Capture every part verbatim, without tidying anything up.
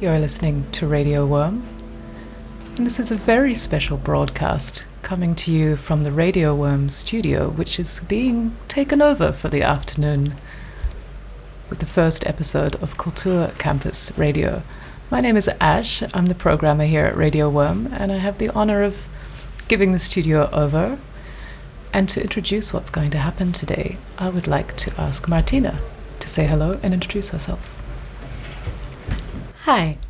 You're listening to Radio Worm, and this is a very special broadcast coming to you from the Radio Worm studio, which is being taken over for the afternoon with the first episode of Kultur Campus Radio. My name is Ash, I'm the programmer here at Radio Worm, and I have the honor of giving the studio over. And to introduce what's going to happen today, I would like to ask Martina to say hello and introduce herself. Hi.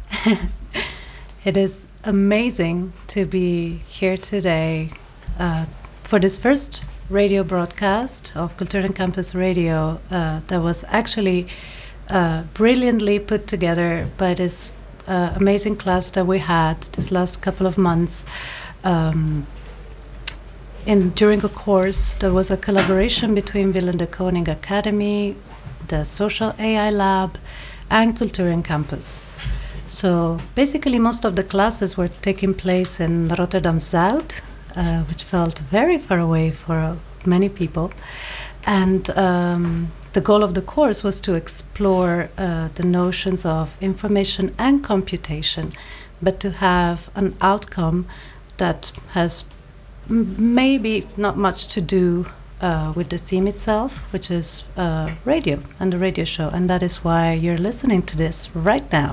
It is amazing to be here today uh, for this first radio broadcast of Kultur Campus Radio uh, that was actually uh, brilliantly put together by this uh, amazing class that we had this last couple of months. Um, in during a course, there was a collaboration between Willem de Koning Academy, the Social A I Lab, and Kultur Campus. So basically most of the classes were taking place in Rotterdam-Zuid, uh, which felt very far away for uh, many people. And um, the goal of the course was to explore uh, the notions of information and computation, but to have an outcome that has m- maybe not much to do uh, with the theme itself, which is uh, radio and the radio show. And that is why you're listening to this right now.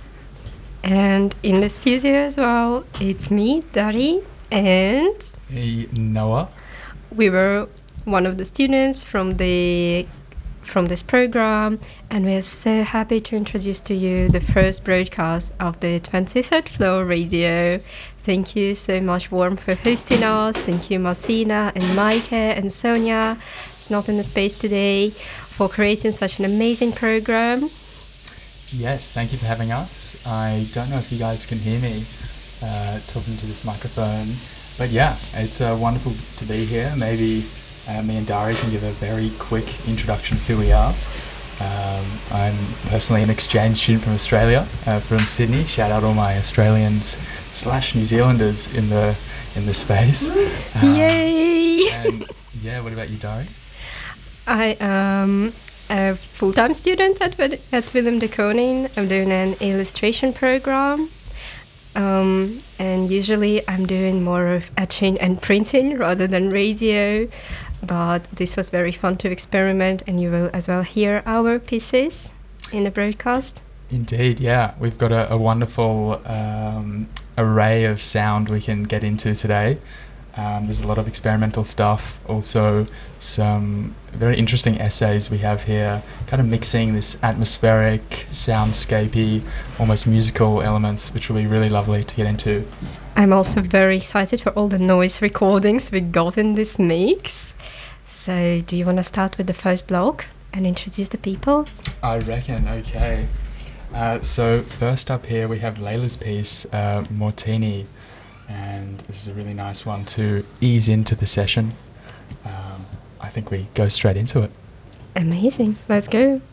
And in the studio as well, it's me, Dari, and Hey, Noah. We were one of the students from the from this program, and we're so happy to introduce to you the first broadcast of the twenty-third Floor Radio. Thank you so much, Worm, for hosting us. Thank you, Martina and Maike and Sonia, it's not in the space today, for creating such an amazing program. Yes, thank you for having us. I don't know if you guys can hear me uh, talking to this microphone, but yeah, it's uh, wonderful to be here. Maybe uh, me and Dari can give a very quick introduction of who we are. Um, I'm personally an exchange student from Australia, uh, from Sydney. Shout out all my Australians slash New Zealanders in the in the space. Um, Yay! And yeah, what about you, Dari? I am a full-time student at at Willem de Koning. I'm doing an illustration program, um, and usually I'm doing more of etching and printing rather than radio. But this was very fun to experiment, and you will as well hear our pieces in the broadcast. Indeed, yeah. We've got a, a wonderful um, array of sound we can get into today. Um, there's a lot of experimental stuff, also some very interesting essays we have here, kind of mixing this atmospheric, soundscapey, almost musical elements, which will be really lovely to get into. I'm also very excited for all the noise recordings we got in this mix. So do you want to start with the first block and introduce the people? I reckon, okay. Uh, so first up here we have Layla's piece, uh, Mortini. And this is a really nice one to ease into the session. Um, I think we go straight into it. Amazing. Let's go.